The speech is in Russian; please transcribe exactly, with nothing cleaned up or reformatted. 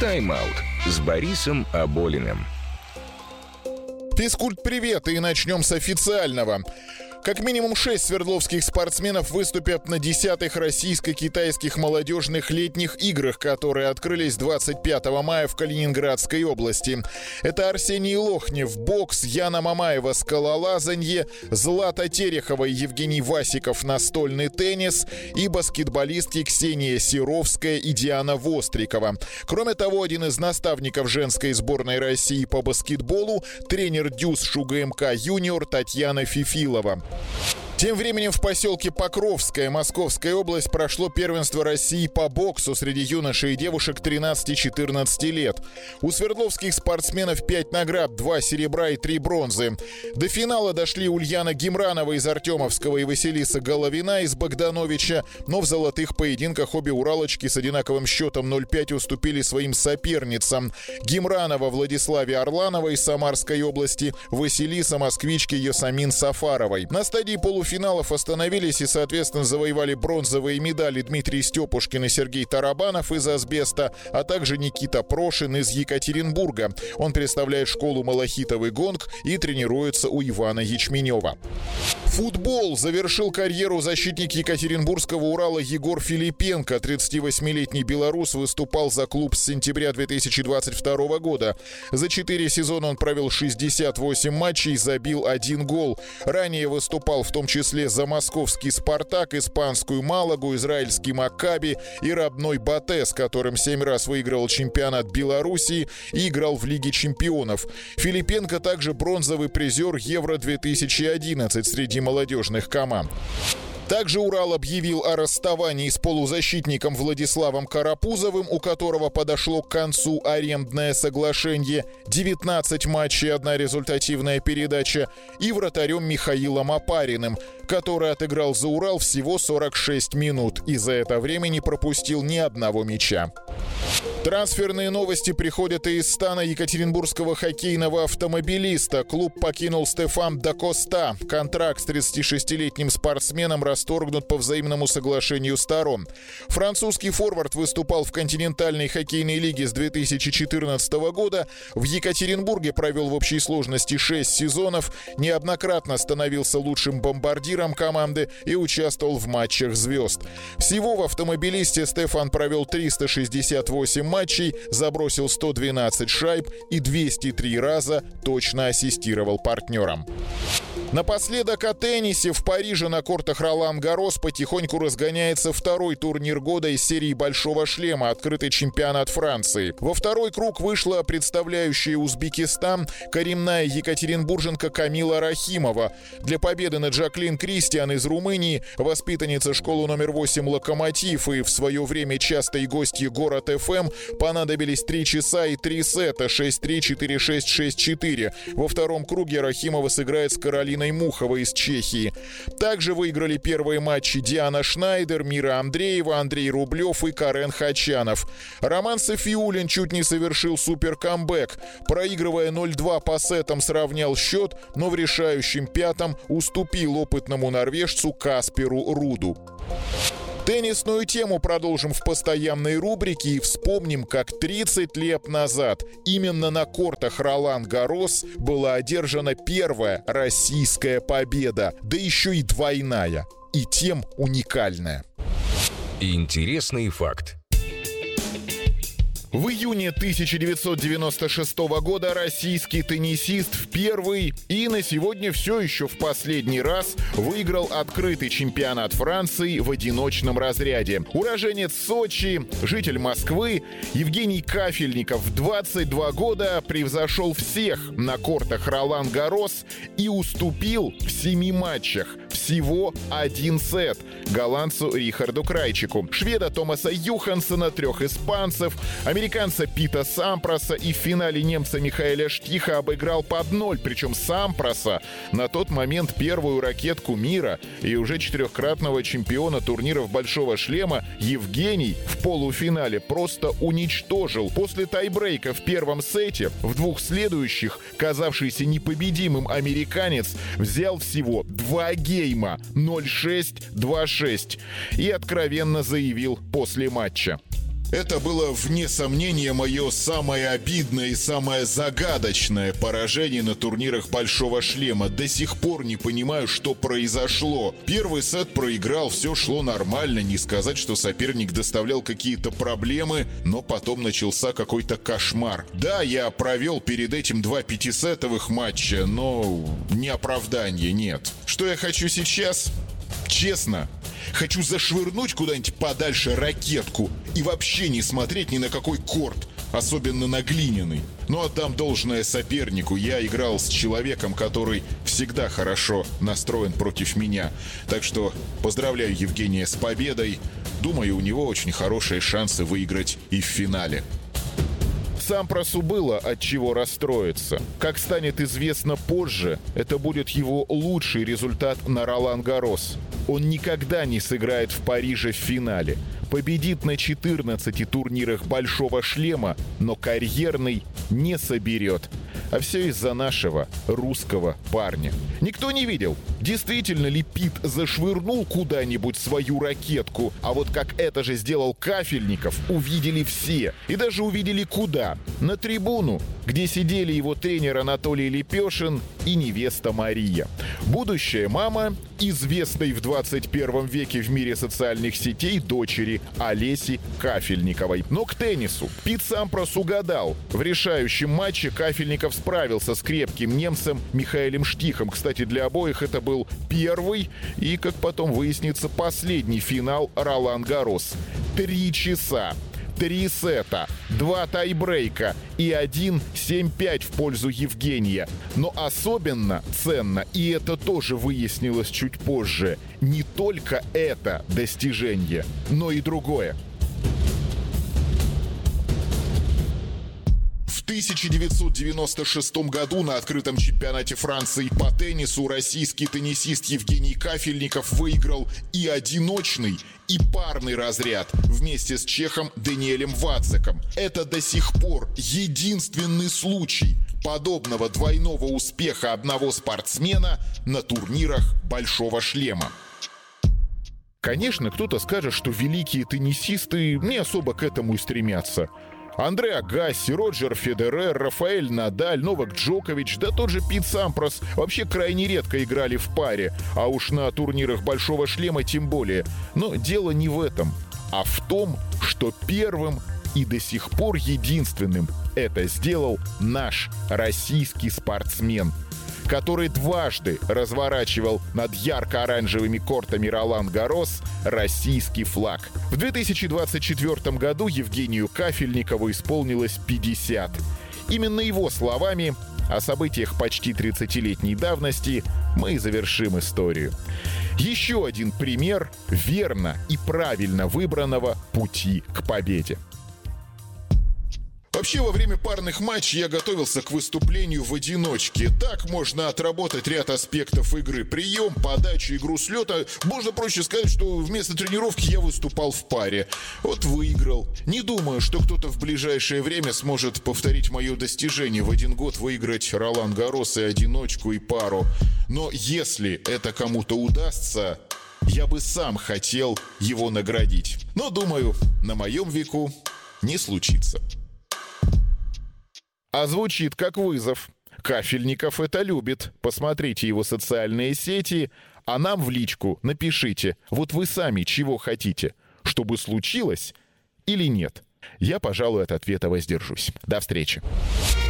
Тайм-аут с Борисом Аболиным. Физкульт-привет, и начнем с официального. Как минимум шесть свердловских спортсменов выступят на десятых российско-китайских молодежных летних играх, которые открылись двадцать пятого мая в Калининградской области. Это Арсений Лохнев, бокс, Яна Мамаева, скалолазанье, Злата Терехова и Евгений Васиков, настольный теннис и баскетболистки Ксения Серовская и Диана Вострикова. Кроме того, один из наставников женской сборной России по баскетболу, тренер ДЮСШ ШУГМК «Юниор» Татьяна Фифилова. Тем временем в поселке Покровское, Московская область, прошло первенство России по боксу среди юношей и девушек тринадцати-четырнадцати лет. У свердловских спортсменов пять наград, два серебра и три бронзы. До финала дошли Ульяна Гимранова из Артемовского и Василиса Головина из Богдановича, но в золотых поединках обе уралочки с одинаковым счетом ноль пять уступили своим соперницам. Гимранова Владиславе Орлановой из Самарской области, Василиса москвичке Ясамин Сафаровой. На стадии полуфинала финалов остановились и, соответственно, завоевали бронзовые медали Дмитрий Степушкин и Сергей Тарабанов из «Асбеста», а также Никита Прошин из Екатеринбурга. Он представляет школу «Малахитовый гонг» и тренируется у Ивана Ячменева. Футбол. Завершил карьеру защитник Екатеринбургского «Урала» Егор Филипенко. тридцативосьмилетний белорус выступал за клуб с сентября две тысячи двадцать второго года. За четыре сезона он провел шестьдесят восемь матчей, забил один гол. Ранее выступал в том числе за московский «Спартак», испанскую «Малагу», израильский «Маккаби» и родной «Батэ», с которым семь раз выигрывал чемпионат Белоруссии и играл в Лиге чемпионов. Филипенко также бронзовый призер Евро две тысячи одиннадцать среди молодежных команд. Также «Урал» объявил о расставании с полузащитником Владиславом Карапузовым, у которого подошло к концу арендное соглашение, девятнадцать матчей, одна результативная передача, и вратарем Михаилом Опариным, который отыграл за «Урал» всего сорок шесть минут и за это время не пропустил ни одного мяча. Трансферные новости приходят и из стана екатеринбургского хоккейного автомобилиста. Клуб покинул Стефан да Коста. Контракт с тридцатишестилетним спортсменом расторгнут по взаимному соглашению сторон. Французский форвард выступал в континентальной хоккейной лиге с две тысячи четырнадцатого года. В Екатеринбурге провел в общей сложности шесть сезонов, неоднократно становился лучшим бомбардиром команды и участвовал в матчах звезд. Всего в автомобилисте Стефан провел триста шестьдесят восемь матчей, забросил сто двенадцать шайб и двести три раза точно ассистировал партнерам. Напоследок о теннисе. В Париже на кортах Ролан-Гаррос потихоньку разгоняется второй турнир года из серии «Большого шлема», открытый чемпионат Франции. Во второй круг вышла представляющая Узбекистан коренная екатеринбурженка Камила Рахимова. Для победы над Жаклин Кристиан из Румынии, воспитанница школы номер восемь «Локомотив» и в свое время частой гостья «Город эф эм», понадобились три часа и три сета шесть-три, четыре-шесть, шесть-четыре. Во втором круге Рахимова сыграет с Каролиной Муховой из Чехии. Также выиграли первые матчи Диана Шнайдер, Мира Андреева, Андрей Рублев и Карен Хачанов. Роман Софиуллин чуть не совершил суперкамбэк. Проигрывая ноль-два по сетам, сравнял счет, но в решающем пятом уступил опытному норвежцу Касперу Руду. Теннисную тему продолжим в постоянной рубрике и вспомним, как тридцать лет назад именно на кортах Ролан-Гаррос была одержана первая российская победа, да еще и двойная, и тем уникальная. Интересный факт. В июне тысяча девятьсот девяносто шестого года российский теннисист в первый и на сегодня все еще в последний раз выиграл открытый чемпионат Франции в одиночном разряде. Уроженец Сочи, житель Москвы, Евгений Кафельников в двадцать два года превзошел всех на кортах Ролан-Гаррос и уступил в семи матчах. Всего один сет голландцу Рихарду Крайчику. Шведа Томаса Юхансена, трех испанцев, американца Пита Сампроса и в финале немца Михаэля Штиха обыграл под ноль. Причем Сампроса, на тот момент первую ракетку мира и уже четырехкратного чемпиона турниров «Большого шлема», Евгений в полуфинале просто уничтожил. После тайбрейка в первом сете в двух следующих казавшийся непобедимым американец взял всего два гейма ноль шесть, два шесть и откровенно заявил после матча: Это было, вне сомнения, мое самое обидное и самое загадочное поражение на турнирах «Большого шлема». До сих пор не понимаю, что произошло. Первый сет проиграл, все шло нормально, не сказать, что соперник доставлял какие-то проблемы, но потом начался какой-то кошмар. Да, я провел перед этим два пятисетовых матча, но не оправдание, нет. Что я хочу сейчас? Честно, хочу зашвырнуть куда-нибудь подальше ракетку и вообще не смотреть ни на какой корт, особенно на глиняный. Но отдам должное сопернику. Я играл с человеком, который всегда хорошо настроен против меня. Так что поздравляю Евгения с победой. Думаю, у него очень хорошие шансы выиграть и в финале. Сампросу было от чего расстроиться. Как станет известно позже, это будет его лучший результат на Ролан-Гаррос. Он никогда не сыграет в Париже в финале. Победит на четырнадцати турнирах «Большого шлема», но карьерный не соберет. А все из-за нашего русского парня. Никто не видел, действительно ли Пит зашвырнул куда-нибудь свою ракетку, а вот как это же сделал Кафельников, увидели все. И даже увидели куда. На трибуну, где сидели его тренер Анатолий Лепешин и невеста Мария. Будущая мама, известной в двадцать первом веке в мире социальных сетей дочери Олеси Кафельниковой. Но к теннису. Пит Сампрос угадал. В решающем матче Кафельников справился с крепким немцем Михаэлем Штихом. Кстати, для обоих это был первый и, как потом выяснится, последний финал Ролан-Гаррос. Три часа. Три сета, два тайбрейка и один семь-пять в пользу Евгения. Но особенно ценно, и это тоже выяснилось чуть позже, не только это достижение, но и другое. В тысяча девятьсот девяносто шестом году на открытом чемпионате Франции по теннису российский теннисист Евгений Кафельников выиграл и одиночный, и парный разряд вместе с чехом Даниэлем Вацеком. Это до сих пор единственный случай подобного двойного успеха одного спортсмена на турнирах «Большого шлема». Конечно, кто-то скажет, что великие теннисисты не особо к этому и стремятся. Андре Агасси, Роджер Федерер, Рафаэль Надаль, Новак Джокович, да тот же Пит Сампрос вообще крайне редко играли в паре, а уж на турнирах «Большого шлема» тем более. Но дело не в этом, а в том, что первым и до сих пор единственным это сделал наш российский спортсмен, который дважды разворачивал над ярко-оранжевыми кортами Ролан-Гаррос российский флаг. В две тысячи двадцать четвёртом году Евгению Кафельникову исполнилось пятьдесят. Именно его словами о событиях почти тридцатилетней давности мы и завершим историю. Еще один пример верно и правильно выбранного пути к победе. Вообще, во время парных матчей я готовился к выступлению в одиночке. Так можно отработать ряд аспектов игры. Прием, подачу, игру с лета. Можно проще сказать, что вместо тренировки я выступал в паре. Вот выиграл. Не думаю, что кто-то в ближайшее время сможет повторить мое достижение. В один год выиграть Ролан-Гаррос и одиночку, и пару. Но если это кому-то удастся, я бы сам хотел его наградить. Но, думаю, на моем веку не случится. А звучит как вызов. Кафельников это любит. Посмотрите его социальные сети, а нам в личку напишите, вот вы сами чего хотите, чтобы случилось или нет. Я, пожалуй, от ответа воздержусь. До встречи.